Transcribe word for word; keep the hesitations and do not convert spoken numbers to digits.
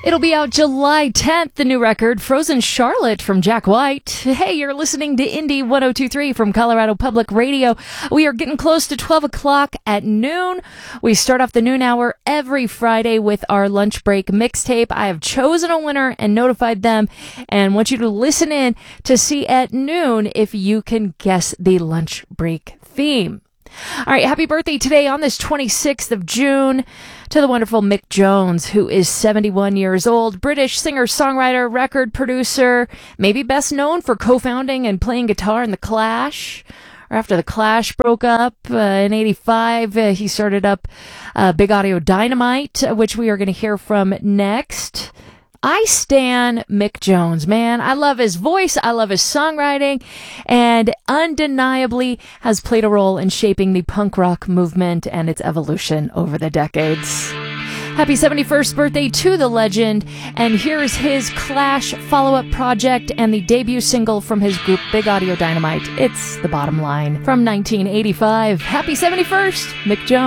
It'll be out July tenth, the new record, Frozen Charlotte from Jack White. Hey, you're listening to Indie one oh two point three from Colorado Public Radio. We are getting close to twelve o'clock at noon. We start off the noon hour every Friday with our lunch break mixtape. I have chosen a winner and notified them and want you to listen in to see at noon if you can guess the lunch break theme. All right, happy birthday today on this twenty-sixth of June to the wonderful Mick Jones, who is seventy-one years old, British singer, songwriter, record producer, maybe best known for co-founding and playing guitar in The Clash. Or after The Clash broke up uh, in eighty-five, uh, he started up uh, Big Audio Dynamite, uh, which we are going to hear from next. I stan Mick Jones, man. I love his voice. I love his songwriting, and undeniably has played a role in shaping the punk rock movement and its evolution over the decades. Happy seventy-first birthday to the legend, and here's his Clash follow-up project and the debut single from his group Big Audio Dynamite. It's The Bottom Line from nineteen eighty-five. Happy seventy-first, Mick Jones.